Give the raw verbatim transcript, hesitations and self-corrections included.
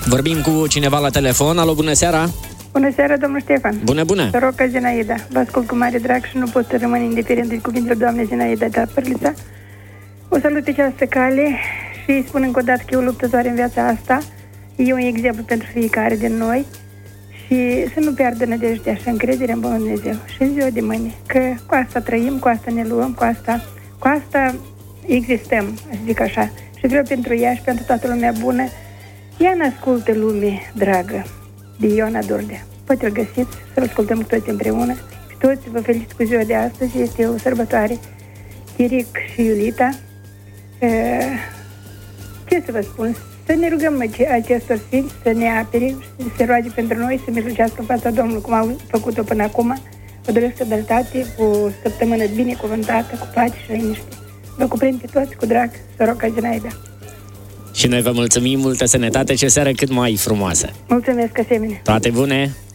Vorbim cu cineva la telefon. Alo, bună seara! Bună seara, domnul Ștefan. Bună, bună! Soroca Zinaida. Vă ascult cu mare drag și nu pot să rămân indiferent de cuvintele doamnei Zinaida de Părlița. O salut pe această cale și îi spun încă o dată că e o luptătoare în viața asta. E un exemplu pentru fiecare din noi și să nu piardă nădejdea și încrederea în Bunul Dumnezeu. Și în ziua de mâine, că cu asta trăim, cu asta ne luăm, cu asta, cu asta existăm, să zic așa. Și vreau pentru ea și pentru toată lumea bună. Ea ne ascultă, lume dragă, de Ioana Dordea. Poate îl găsiți, să-l ascultăm cu toți împreună. Și toți vă felicit cu ziua de astăzi, este o sărbătoare. Chiric și Iulita. Ce să vă spun? Să ne rugăm acestor sfinți să ne apere, să se roage pentru noi, să mijlocească în fața Domnului, cum au făcut-o până acum. Vă doresc sănătate, cu o săptămână binecuvântată, cu pace și liniște. Vă cuprind pe toți cu drag, Soroca Zinaida. Și noi vă mulțumim, multă sănătate și o seară cât mai frumoasă. Mulțumesc, asemenea. Toate bune!